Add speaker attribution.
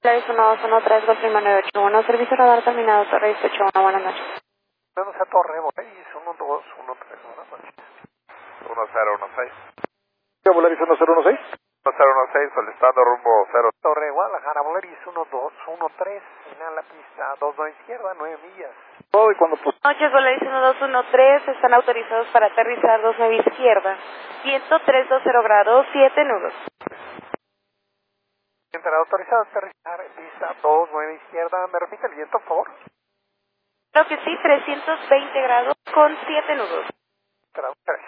Speaker 1: Volaris 1213, Golf Lima 981, servicio radar terminado, Torre 181, buenas noches.
Speaker 2: Vamos a Torre, Volaris 1213, buenas noches. 1016.
Speaker 3: Volaris 1016.
Speaker 2: 1016, solicitando rumbo 0. Torre, Guadalajara, Volaris 1213, final la pista, 29 izquierda, 9 millas.
Speaker 3: Todo y cuando pues...
Speaker 1: Buenas noches, Volaris 1213, están autorizados para aterrizar 29 izquierda, viento 320 grados, 7 nudos.
Speaker 2: Entrada autorizado a aterrizar, pista 29 izquierda, ¿me repite el viento, por favor?
Speaker 1: Creo que sí, 320 grados con 7 nudos.
Speaker 2: Gracias.